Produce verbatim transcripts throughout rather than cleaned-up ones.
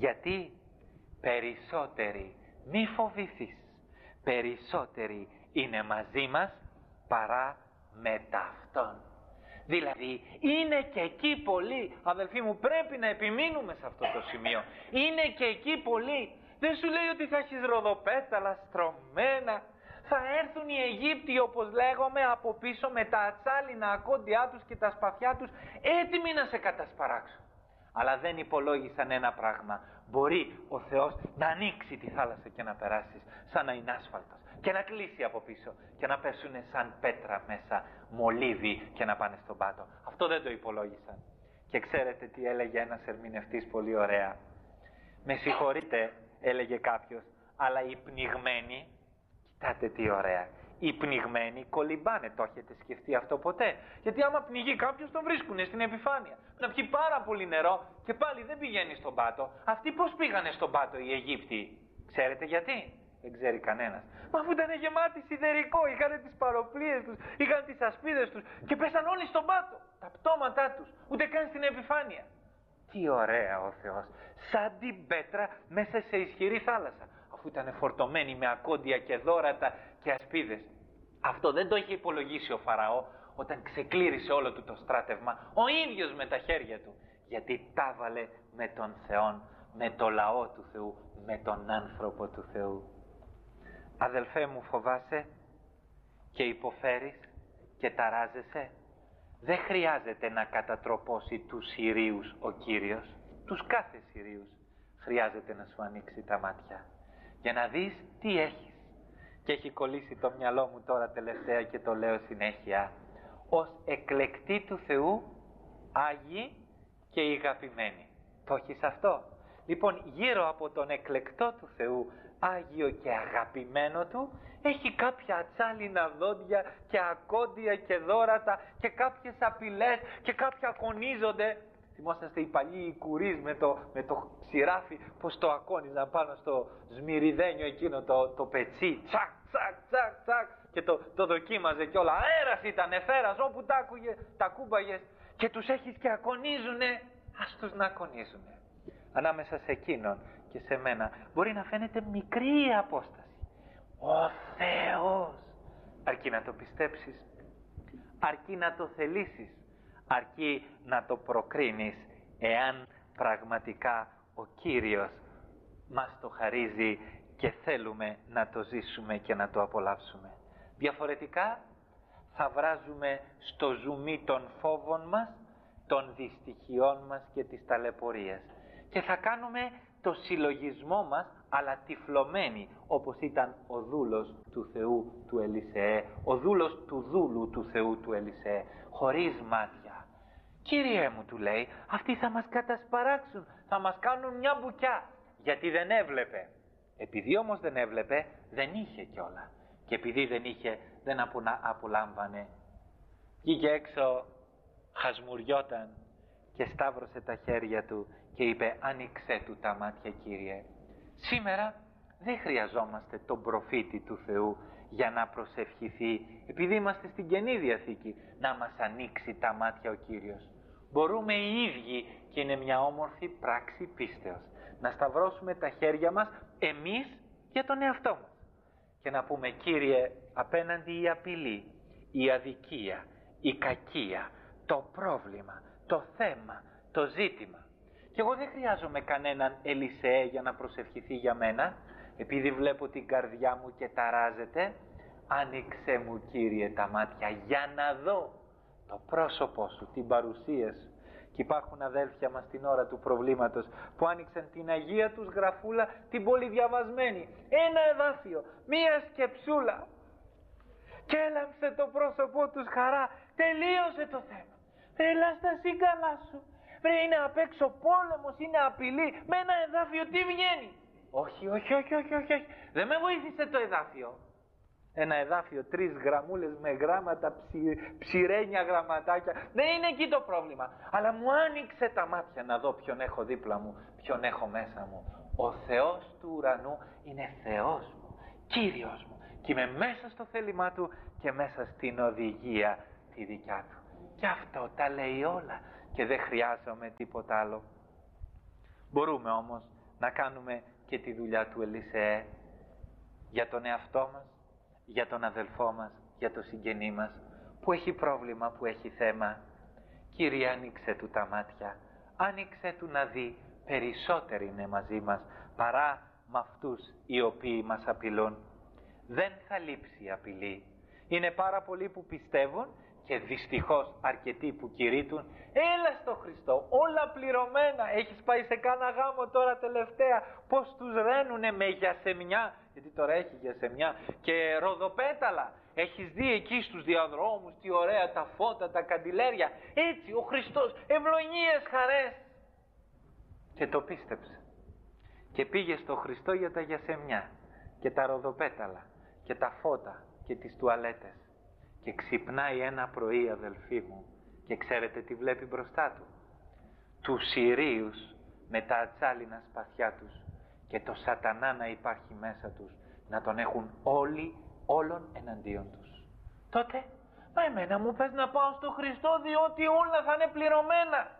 Γιατί? Περισσότεροι, μη φοβηθείς, περισσότεροι είναι μαζί μας παρά με ταυτόν. Δηλαδή είναι και εκεί πολλοί, αδελφοί μου, πρέπει να επιμείνουμε σε αυτό το σημείο. Είναι και εκεί πολλοί. Δεν σου λέει ότι θα έχεις ροδοπέταλα στρωμένα. Θα έρθουν οι Αιγύπτιοι, όπως λέγομαι, από πίσω με τα ατσάλινα ακόντια τους και τα σπαθιά τους, έτοιμοι να σε κατασπαράξουν. Αλλά δεν υπολόγισαν ένα πράγμα. Μπορεί ο Θεός να ανοίξει τη θάλασσα και να περάσεις σαν να είναι άσφαλτος και να κλείσει από πίσω και να πέσουν σαν πέτρα μέσα, μολύβι, και να πάνε στον πάτο. Αυτό δεν το υπολόγισαν. Και ξέρετε τι έλεγε ένας ερμηνευτής πολύ ωραία? Με συγχωρείτε, έλεγε κάποιος, αλλά οι πνιγμένοι, κοιτάτε τι ωραία, οι πνιγμένοι κολυμπάνε. Το έχετε σκεφτεί αυτό ποτέ? Γιατί άμα πνιγεί κάποιος τον βρίσκουνε στην επιφάνεια. Να πιει πάρα πολύ νερό και πάλι δεν πηγαίνει στον πάτο. Αυτοί πώς πήγανε στον πάτο οι Αιγύπτιοι? Ξέρετε γιατί? Δεν ξέρει κανένας. Μα αφού ήταν γεμάτοι σιδερικό, είχαν τις παροπλίες τους, είχαν τις ασπίδες τους και πέσαν όλοι στον πάτο. Τα πτώματά τους, ούτε καν στην επιφάνεια. Τι ωραία ο Θεός, σαν την πέτρα μέσα σε ισχυρή θάλασσα, αφού ήταν φορτωμένοι με ακόντια και δώρατα και ασπίδες. Αυτό δεν το είχε υπολογίσει ο Φαραώ όταν ξεκλήρισε όλο του το στράτευμα, ο ίδιος με τα χέρια του, γιατί τα βάλε με τον Θεόν, με το λαό του Θεού, με τον άνθρωπο του Θεού. Αδελφέ μου, φοβάσαι και υποφέρεις και ταράζεσαι? Δεν χρειάζεται να κατατροπώσει τους Συρίους ο Κύριος, τους κάθε Συρίους. Χρειάζεται να σου ανοίξει τα μάτια για να δεις τι έχεις. Και έχει κολλήσει το μυαλό μου τώρα τελευταία και το λέω συνέχεια. Ως εκλεκτοί του Θεού, Άγιοι και αγαπημένοι. Το έχεις αυτό? Λοιπόν, γύρω από τον εκλεκτό του Θεού, Άγιο και αγαπημένο του, έχει κάποια ατσάλινα δόντια και ακόντια και δώρατα και κάποιες απειλές και κάποια ακονίζονται. Θυμόσαστε οι παλιοί οι κουρίς με το, με το ξηράφι, πως το ακόνιζαν πάνω στο σμυριδένιο εκείνο το, το πετσί, τσακ τσακ τσακ τσακ, και το, το δοκίμαζε κιόλα. Αέρας ήταν, εφέρας, όπου τα άκουγε, τα κούμπαγες, και τους έχεις και ακονίζουνε. Ας τους να ακονίζουνε. Ανάμεσα σε εκείνον και σε μένα μπορεί να φαίνεται μικρή η απόσταση. Ο Θεός, αρκεί να το πιστέψεις, αρκεί να το θελήσεις, αρκεί να το προκρίνεις, εάν πραγματικά ο Κύριος μας το χαρίζει και θέλουμε να το ζήσουμε και να το απολαύσουμε. Διαφορετικά θα βράζουμε στο ζουμί των φόβων μας, των δυστυχιών μας και της ταλαιπωρίας, και θα κάνουμε το συλλογισμό μας, αλλά τυφλωμένοι, όπως ήταν ο δούλος του Θεού του Ελισεέ, ο δούλος του δούλου του Θεού του Ελισεέ, χωρίς μάτια. Κύριε μου, του λέει, αυτοί θα μας κατασπαράξουν, θα μας κάνουν μια μπουκιά, γιατί δεν έβλεπε. Επειδή όμως δεν έβλεπε, δεν είχε κιόλα. Και επειδή δεν είχε, δεν απολάμβανε. Βγήκε έξω, χασμουριόταν και σταύρωσε τα χέρια του και είπε, άνοιξέ του τα μάτια, Κύριε. Σήμερα δεν χρειαζόμαστε τον προφήτη του Θεού για να προσευχηθεί, επειδή είμαστε στην Καινή Διαθήκη, να μας ανοίξει τα μάτια ο Κύριος. Μπορούμε οι ίδιοι, και είναι μια όμορφη πράξη πίστεως, να σταυρώσουμε τα χέρια μας εμείς για τον εαυτό μας και να πούμε, Κύριε, απέναντι η απειλή, η αδικία, η κακία, το πρόβλημα, το θέμα, το ζήτημα. Και εγώ δεν χρειάζομαι κανέναν Ελισεέ για να προσευχηθεί για μένα, επειδή βλέπω την καρδιά μου και ταράζεται. Άνοιξε μου, Κύριε, τα μάτια για να δω το πρόσωπό σου, την παρουσία σου. Και υπάρχουν αδέλφια μας την ώρα του προβλήματος που άνοιξαν την Αγία τους γραφούλα, την πολυδιαβασμένη, ένα εδάφιο, μία σκεψούλα, και έλαμψε το πρόσωπό τους χαρά. Τελείωσε το θέμα. Έλα στα σύγκαλά σου. Βρε, είναι απ' έξω πόλεμος, είναι απειλή. Με ένα εδάφιο τι βγαίνει? Όχι, όχι, όχι, όχι, όχι, όχι. Δεν με βοήθησε το εδάφιο. Ένα εδάφιο, τρεις γραμμούλες με γράμματα, ψι, ψιρένια γραμματάκια. Δεν είναι εκεί το πρόβλημα. Αλλά μου άνοιξε τα μάτια να δω ποιον έχω δίπλα μου, ποιον έχω μέσα μου. Ο Θεός του ουρανού είναι Θεός μου, Κύριος μου. Και είμαι μέσα στο θέλημά του και μέσα στην οδηγία τη δικιά του. Και αυτό τα λέει όλα και δεν χρειάζομαι τίποτα άλλο. Μπορούμε όμως να κάνουμε και τη δουλειά του Ελισεέ για τον εαυτό μας, για τον αδελφό μας, για το συγγενή μας που έχει πρόβλημα, που έχει θέμα. Κύριε, άνοιξε του τα μάτια, άνοιξε του να δει περισσότεροι είναι μαζί μας παρά με αυτούς οι οποίοι μας απειλούν. Δεν θα λείψει η απειλή. Είναι πάρα πολλοί που πιστεύουν και δυστυχώς αρκετοί που κηρύττουν, έλα στο Χριστό, όλα πληρωμένα, έχεις πάει σε κάνα γάμο τώρα τελευταία, πως τους ρένουνε με γιασεμιά, γιατί τώρα έχει γιασεμιά, και ροδοπέταλα, έχεις δει εκεί στους διαδρόμους τι ωραία τα φώτα, τα καντιλέρια, έτσι ο Χριστός, ευλογίες, χαρές. Και το πίστεψε και πήγε στο Χριστό για τα γιασεμιά και τα ροδοπέταλα και τα φώτα και τις τουαλέτες. Και ξυπνάει ένα πρωί, αδελφοί μου, και ξέρετε τι βλέπει μπροστά του? Τους Συρίους με τα ατσάλινα σπαθιά τους και το σατανά να υπάρχει μέσα τους, να τον έχουν όλοι όλων εναντίον τους. Τότε, μα εμένα μου πες να πάω στο Χριστό διότι όλα θα είναι πληρωμένα.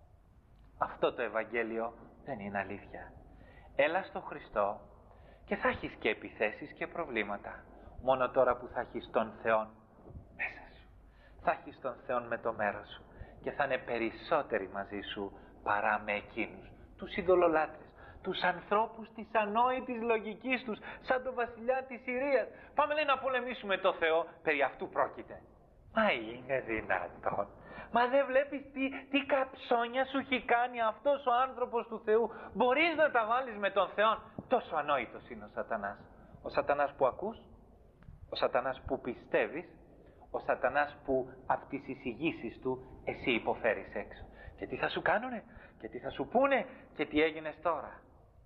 Αυτό το Ευαγγέλιο δεν είναι αλήθεια. Έλα στο Χριστό και θα έχεις και επιθέσεις και προβλήματα. Μόνο τώρα που θα έχεις τον Θεό μέσα σου, θα έχεις τον Θεό με το μέρος σου και θα είναι περισσότεροι μαζί σου παρά με εκείνους, τους ειδωλολάτρες, τους ανθρώπους της ανόητης λογικής τους, σαν τον βασιλιά της Συρίας. Πάμε, λέει, να πολεμήσουμε το Θεό, περί αυτού πρόκειται. Μα είναι δυνατόν? Μα δεν βλέπεις τι, τι καψόνια σου έχει κάνει αυτός ο άνθρωπος του Θεού? Μπορείς να τα βάλεις με τον Θεό? Τόσο ανόητος είναι ο σατανάς. Ο σατανάς που ακούς, ο σατανάς που πιστεύεις, ο σατανάς που από τις εισηγήσεις του εσύ υποφέρεις έξω. Και τι θα σου κάνουνε, και τι θα σου πούνε, και τι έγινες τώρα.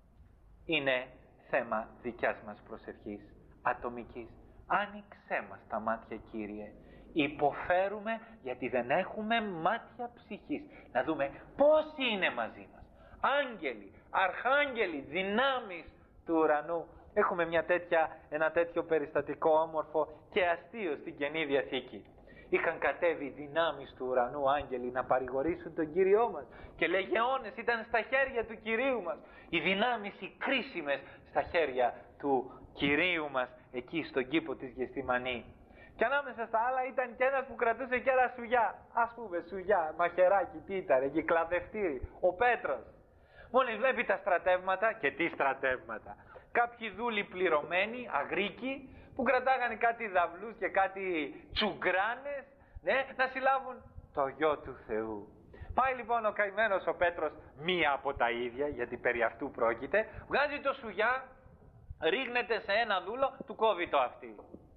Είναι θέμα δικιάς μας προσευχής, ατομικής. Άνοιξέ μας τα μάτια, Κύριε. Υποφέρουμε γιατί δεν έχουμε μάτια ψυχής. Να δούμε πώς είναι μαζί μας. Άγγελοι, αρχάγγελοι, δυνάμεις του ουρανού. Έχουμε μια τέτοια, ένα τέτοιο περιστατικό όμορφο και αστείο στην Καινή Διαθήκη. Είχαν κατέβει δυνάμεις του ουρανού άγγελοι να παρηγορήσουν τον Κύριό μας και λεγεώνες ήταν στα χέρια του Κυρίου μας. Οι δυνάμεις οι κρίσιμες στα χέρια του Κυρίου μας εκεί στον κήπο της Γεστημανή. Και ανάμεσα στα άλλα ήταν και ένας που κρατούσε και ένα σουγιά. Ας πούμε σουγιά, μαχαιράκι, τι ήταν εκεί, κλαδευτήρι, ο Πέτρος. Μόλις βλέπει τα στρατεύματα, και τι στρατεύματα, κάποιοι δούλοι πληρωμένοι, αγρίκοι, που κρατάγανε κάτι δαυλούς και κάτι τσουγκράνες, ναι, να συλλάβουν το Γιο του Θεού. Πάει λοιπόν ο καημένος ο Πέτρος, μία από τα ίδια, γιατί περί αυτού πρόκειται, βγάζει το σουγιά, ρίχνεται σε ένα δούλο, του κόβει το αυτί.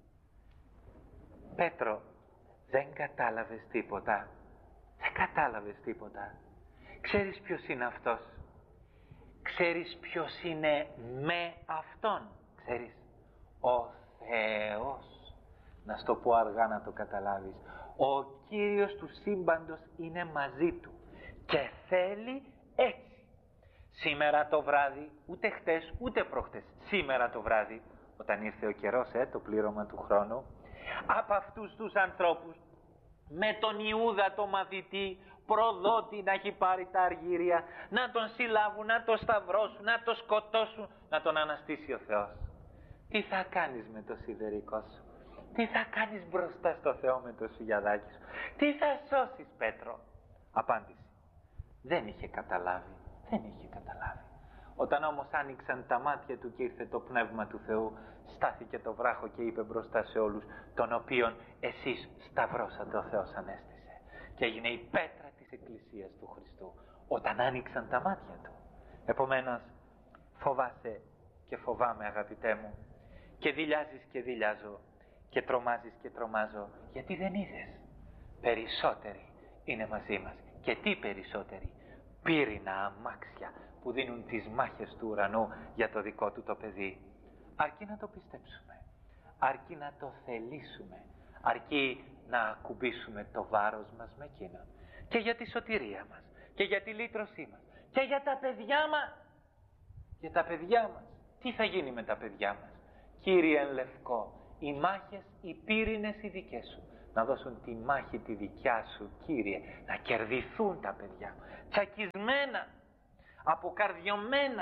Πέτρο, δεν κατάλαβες τίποτα. Δεν κατάλαβες τίποτα. Ξέρεις ποιος είναι αυτός? Ξέρεις ποιος είναι με αυτόν? Ξέρεις? Ο Θεός. Να στο πω αργά να το καταλάβεις. Ο Κύριος του σύμπαντος είναι μαζί του και θέλει έτσι. Σήμερα το βράδυ, ούτε χτες ούτε προχτες, σήμερα το βράδυ, όταν ήρθε ο καιρός, ε, το πλήρωμα του χρόνου, από αυτούς τους ανθρώπους, με τον Ιούδα το μαθητή, προδότη να έχει πάρει τα αργύρια, να τον συλλάβουν, να τον σταυρώσουν, να τον σκοτώσουν, να τον αναστήσει ο Θεός. Τι θα κάνεις με το σιδερικό σου? Τι θα κάνεις μπροστά στο Θεό με το σουγιαδάκι σου? Τι θα σώσεις, Πέτρο? Απάντηση. Δεν είχε καταλάβει. Δεν είχε καταλάβει. Όταν όμως άνοιξαν τα μάτια του και ήρθε το Πνεύμα του Θεού, στάθηκε το βράχο και είπε μπροστά σε όλους, τον οποίον εσείς σταυρώσατε, ο Θεός ανέστησε. Και έγινε η πέτρα της Εκκλησίας του Χριστού, όταν άνοιξαν τα μάτια του. Επομένως, φοβάσαι και φοβάμαι, αγαπητέ μου, και δειλιάζεις και δειλιάζω, και τρομάζεις και τρομάζω, γιατί δεν είδες? Περισσότεροι είναι μαζί μας. Και τι περισσότεροι? Πύρινα αμάξια που δίνουν τις μάχες του ουρανού για το δικό του το παιδί. Αρκεί να το πιστέψουμε, αρκεί να το θελήσουμε, αρκεί να ακουμπήσουμε το βάρος μας με εκείνον. Και για τη σωτηρία μας, και για τη λύτρωσή μας, και για τα παιδιά μας. Για τα παιδιά μας. Τι θα γίνει με τα παιδιά μας? Κύριε εν λευκό, οι μάχες, οι πύρινες οι δικές σου, να δώσουν τη μάχη τη δικιά σου, Κύριε, να κερδιθούν τα παιδιά, τσακισμένα, αποκαρδιωμένα,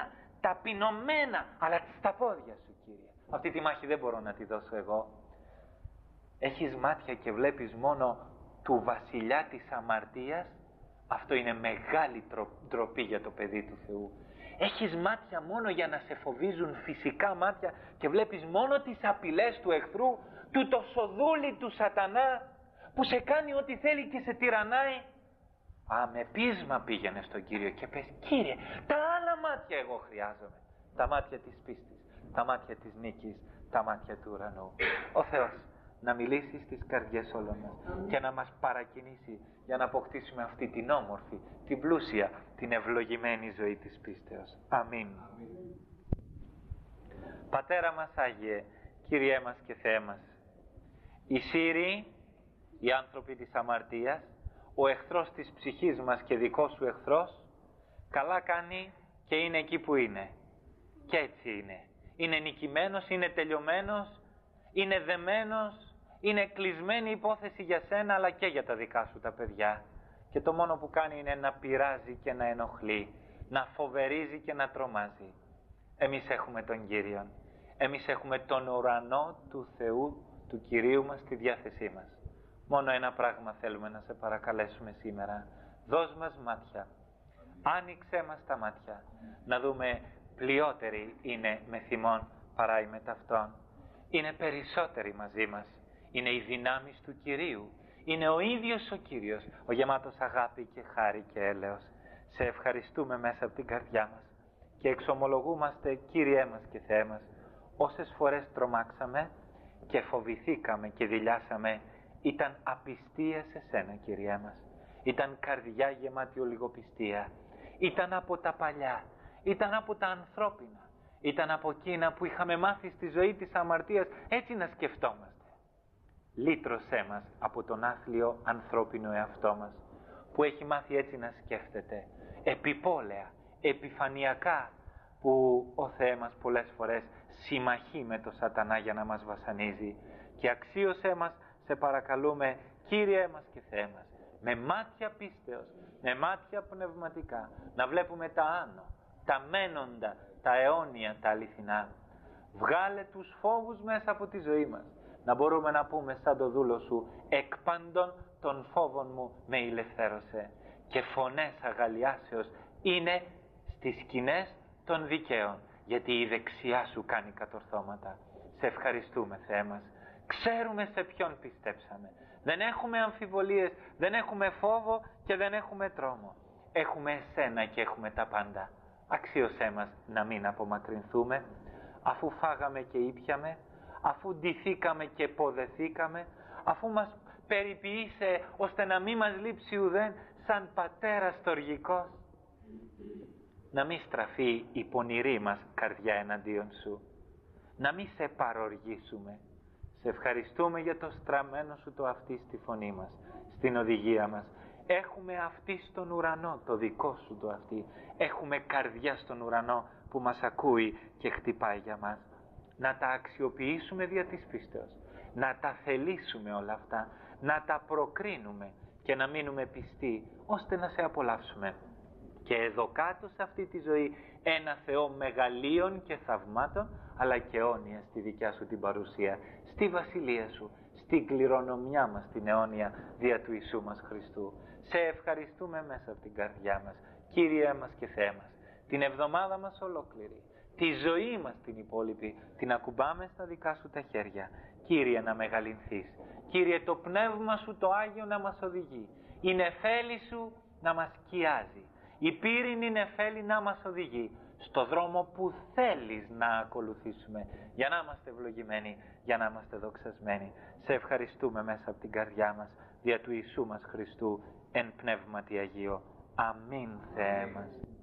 ταπεινωμένα, αλλά στα πόδια σου, Κύριε. Αυτή τη μάχη δεν μπορώ να τη δώσω εγώ. Έχεις μάτια και βλέπεις μόνο του βασιλιά της αμαρτίας, αυτό είναι μεγάλη ντροπή για το παιδί του Θεού. Έχεις μάτια μόνο για να σε φοβίζουν φυσικά μάτια και βλέπεις μόνο τις απειλές του εχθρού, του το σοδούλι του σατανά που σε κάνει ό,τι θέλει και σε τυραννάει. Α, με πείσμα πήγαινε στον Κύριο και πες, Κύριε, τα άλλα μάτια εγώ χρειάζομαι. Τα μάτια της πίστης, τα μάτια της νίκης, τα μάτια του ουρανού. Ο Θεός να μιλήσει στις καρδιές όλων μας και να μας παρακινήσει για να αποκτήσουμε αυτή την όμορφη, την πλούσια, την ευλογημένη ζωή της πίστεως. Αμήν. Αμήν. Πατέρα μας Άγιε, Κύριέ μας και Θεέ μας, οι Σύριοι, οι άνθρωποι της αμαρτίας, ο εχθρός της ψυχής μας και δικός σου εχθρός, καλά κάνει και είναι εκεί που είναι. Και έτσι είναι. Είναι νικημένος, είναι τελειωμένος, είναι δεμένος, είναι κλεισμένη υπόθεση για σένα αλλά και για τα δικά σου τα παιδιά. Και το μόνο που κάνει είναι να πειράζει και να ενοχλεί, να φοβερίζει και να τρομάζει. Εμείς έχουμε τον Κύριον. Εμείς έχουμε τον ουρανό του Θεού, του Κυρίου μας στη διάθεσή μας. Μόνο ένα πράγμα θέλουμε να σε παρακαλέσουμε σήμερα. Δώσ' μας μάτια. Άνοιξέ μας τα μάτια. Να δούμε πλειότεροι είναι με θυμόν παρά οι με ταυτόν. Είναι περισσότεροι μαζί μας. Είναι οι δυνάμεις του Κυρίου. Είναι ο ίδιος ο Κύριος, ο γεμάτος αγάπη και χάρη και έλεος. Σε ευχαριστούμε μέσα από την καρδιά μας και εξομολογούμαστε, Κύριέ μας και Θεέ μας, όσες φορές τρομάξαμε και φοβηθήκαμε και δειλιάσαμε, ήταν απιστία σε σένα, Κύριέ μας. Ήταν καρδιά γεμάτη ολιγοπιστία. Ήταν από τα παλιά. Ήταν από τα ανθρώπινα. Ήταν από εκείνα που είχαμε μάθει στη ζωή της αμαρτίας έτσι να σκεφτόμαστε. Λύτρωσέ μας από τον άθλιο ανθρώπινο εαυτό μας, που έχει μάθει έτσι να σκέφτεται, επιπόλαια, επιφανειακά, που ο Θεέ μας πολλές φορές συμμαχεί με το σατανά για να μας βασανίζει. Και αξίωσέ μας, σε παρακαλούμε, Κύριέ μας και Θεέ μας, με μάτια πίστεως, με μάτια πνευματικά, να βλέπουμε τα άνω, τα μένοντα, τα αιώνια, τα αληθινά. Βγάλε τους φόβους μέσα από τη ζωή μας, να μπορούμε να πούμε σαν το δούλο σου, εκ παντών των φόβων μου με ηλευθέρωσε, και φωνές αγαλιάσεως είναι στις σκηνές των δικαίων, γιατί η δεξιά σου κάνει κατορθώματα. Σε ευχαριστούμε, Θεέ μας. Ξέρουμε σε ποιον πιστέψαμε. Δεν έχουμε αμφιβολίες, δεν έχουμε φόβο και δεν έχουμε τρόμο. Έχουμε εσένα και έχουμε τα πάντα. Αξίωσέ μας να μην απομακρυνθούμε, αφού φάγαμε και ήπιαμε, αφού ντυθήκαμε και ποδεθήκαμε, αφού μας περιποιήσε ώστε να μην μας λείψει ουδέν, σαν πατέρας στοργικός. Να μην στραφεί η πονηρή μας καρδιά εναντίον σου. Να μην σε παροργήσουμε. Σε ευχαριστούμε για το στραμμένο σου το αυτί στη φωνή μας, στην οδηγία μας. Έχουμε αυτί στον ουρανό, το δικό σου το αυτί. Έχουμε καρδιά στον ουρανό που μας ακούει και χτυπάει για μας. Να τα αξιοποιήσουμε δια της πίστεως. Να τα θελήσουμε όλα αυτά. Να τα προκρίνουμε και να μείνουμε πιστοί, ώστε να σε απολαύσουμε. Και εδώ κάτω σε αυτή τη ζωή ένα Θεό μεγαλείων και θαυμάτων, αλλά και αιώνια στη δικιά σου την παρουσία, στη βασιλεία σου, στην κληρονομιά μας την αιώνια δια του Ιησού μας Χριστού. Σε ευχαριστούμε μέσα από την καρδιά μας, Κύριε μας και Θεέ μας. Την εβδομάδα μας ολόκληρη, τη ζωή μας την υπόλοιπη, την ακουμπάμε στα δικά σου τα χέρια. Κύριε, να μεγαλυνθείς. Κύριε, το πνεύμα σου το Άγιο να μας οδηγεί. Η νεφέλη σου να μας σκιάζει. Η πύρινη νεφέλη να μας οδηγεί στο δρόμο που θέλεις να ακολουθήσουμε, για να είμαστε ευλογημένοι, για να είμαστε δοξασμένοι. Σε ευχαριστούμε μέσα από την καρδιά μας, δια του Ιησού μας Χριστού, εν πνεύματι Αγίο. Αμήν, Θεέ μας.